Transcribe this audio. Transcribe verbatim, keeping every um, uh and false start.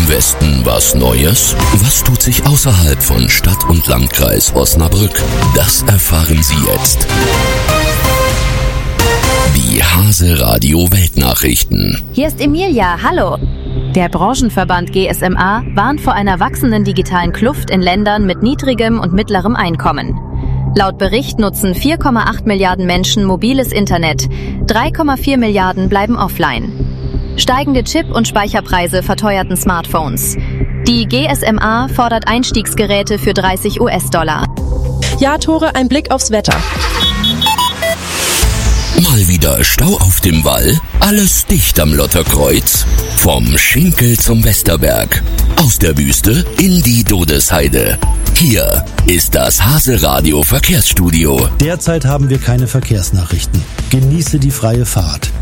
Im Westen was Neues? Was tut sich außerhalb von Stadt und Landkreis Osnabrück? Das erfahren Sie jetzt. Die Hase Radio Weltnachrichten. Hier ist Emilia, hallo. Der Branchenverband G S M A warnt vor einer wachsenden digitalen Kluft in Ländern mit niedrigem und mittlerem Einkommen. Laut Bericht nutzen vier Komma acht Milliarden Menschen mobiles Internet, drei Komma vier Milliarden bleiben offline. Steigende Chip- und Speicherpreise verteuerten Smartphones. Die G S M A fordert Einstiegsgeräte für dreißig US-Dollar. Ja, Tore, ein Blick aufs Wetter. Mal wieder Stau auf dem Wall, alles dicht am Lotterkreuz. Vom Schinkel zum Westerberg, aus der Wüste in die Dodesheide. Hier ist das Hase Radio Verkehrsstudio. Derzeit haben wir keine Verkehrsnachrichten. Genieße die freie Fahrt.